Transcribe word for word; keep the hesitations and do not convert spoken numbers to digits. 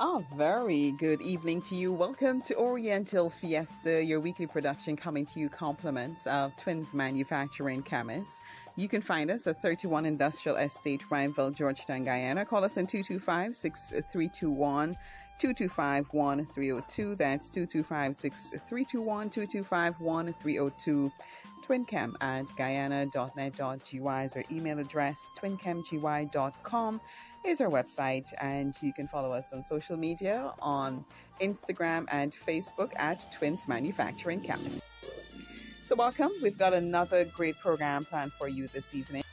A very good evening to you. Welcome to Oriental Fiesta, your weekly production coming to you compliments of Twins Manufacturing Chemists. You can find us at thirty-one Industrial Estate, Rhineville, Georgetown, Guyana. Call us on two two five, six three two one, two two five one three zero two. That's two two five, six three two one, two two five one three zero two. twinchem at guyana dot net dot g y is our email address. twinchem g y dot com is our website, and you can follow us on social media on Instagram and Facebook at Twins Manufacturing Chemists. So welcome. We've got another great program planned for you this evening.